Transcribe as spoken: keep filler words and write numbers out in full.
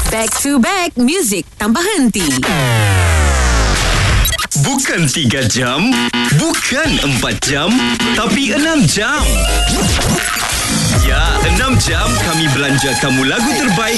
Back to back, music tanpa henti. Bukan tiga jam, bukan empat jam, tapi enam jam. Ya, enam jam kami belanja kamu lagu terbaik